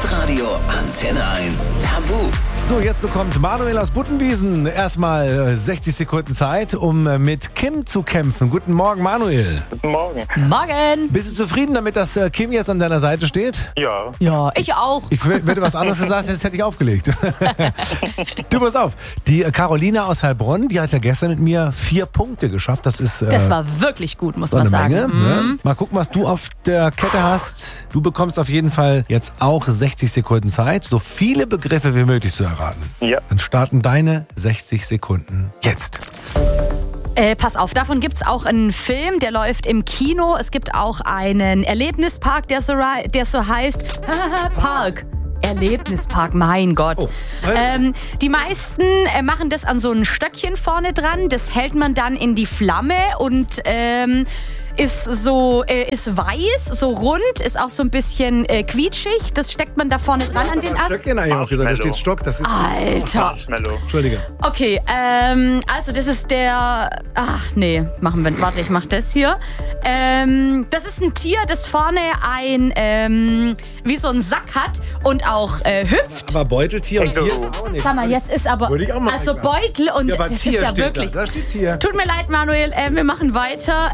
Hitradio Antenne 1 Tabu. So, jetzt bekommt Manuel aus Buttenwiesen erstmal 60 Sekunden Zeit, um mit Kim zu kämpfen. Guten Morgen, Manuel. Guten Morgen. Morgen. Bist du zufrieden damit, dass Kim jetzt an deiner Seite steht? Ja. Ja, ich auch. Wenn du was anderes gesagt hättest, hätte ich aufgelegt. Du, pass auf. Die Carolina aus Heilbronn, die hat ja gestern mit mir 4 Punkte geschafft. Das war wirklich gut, muss war man eine sagen. Menge, ne? Mal gucken, was du auf der Kette hast. Du bekommst auf jeden Fall jetzt auch 60 Sekunden Zeit, so viele Begriffe wie möglich zu erraten. Ja. Dann starten deine 60 Sekunden jetzt. Pass auf, davon gibt's auch einen Film, der läuft im Kino. Es gibt auch einen Erlebnispark, der so heißt Park. Erlebnispark, mein Gott. Oh. Die meisten machen das an so ein Stöckchen vorne dran. Das hält man dann in die Flamme und ist weiß, so rund, ist auch so ein bisschen quietschig. Das steckt man da vorne dran an den Ast. Stöckchen habe ich auch gesagt, da steht Stock. Das ist Alter. Marshmallow. Entschuldige. Okay, also das ist der... Ach, nee, machen wir... Warte, ich mach das hier. Das ist ein Tier, das vorne wie so ein Sack hat und auch hüpft. Aber Beuteltier und Tier ist auch nicht. Sag mal, jetzt ist aber... Würde ich auch mal Also sagen. Beutel und Ja, aber das Tier ist ja steht wirklich... Da steht Tier. Tut mir leid, Manuel, wir machen weiter.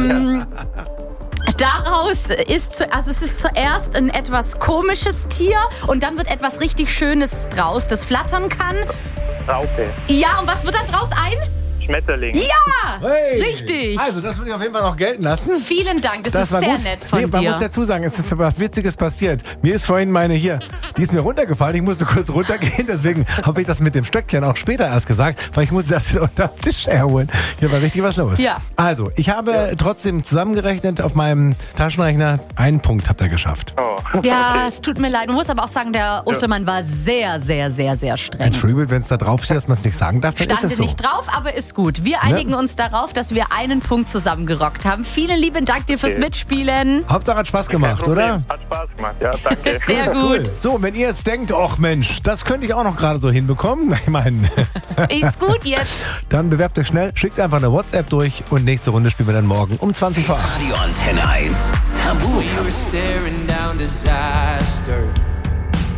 Daraus ist es ist zuerst ein etwas komisches Tier und dann wird etwas richtig Schönes draus, das flattern kann. Raupe. Ja, und was wird da draus Schmetterling. Ja, Hey. richtig. Also, das würde ich auf jeden Fall noch gelten lassen. Vielen Dank, das ist war sehr gut. nett von Man dir. muss dazu sagen, es ist was Witziges passiert. Mir ist vorhin die ist mir runtergefallen. Ich musste kurz runtergehen, deswegen habe ich das mit dem Stöckchen auch später erst gesagt, weil ich musste das unter den Tisch herholen. Hier war richtig was los. Ja. Also, ich habe trotzdem zusammengerechnet auf meinem Taschenrechner, 1 Punkt habt ihr geschafft. Oh. Ja, Okay. es tut mir leid. Man muss aber auch sagen, der Ostermann war sehr, sehr, sehr, sehr streng. Entschuldigung, wenn es da draufsteht, dass man es nicht sagen darf, dann ist Stand es so. nicht drauf, aber ist gut. Wir einigen uns darauf, dass wir einen Punkt zusammengerockt haben. Vielen lieben Dank dir fürs Okay. Mitspielen. Hauptsache hat Spaß Kein gemacht, Problem. oder? Hat Spaß gemacht. Ja, danke. Sehr Cool. gut. So, wenn ihr jetzt denkt, ach Mensch, das könnte ich auch noch gerade so hinbekommen, ich meine, Ist gut jetzt. dann bewerbt euch schnell, schickt einfach eine WhatsApp durch und nächste Runde spielen wir dann morgen um 20 vor 8. Radio Antenne 1 Tabu. We were staring down disaster.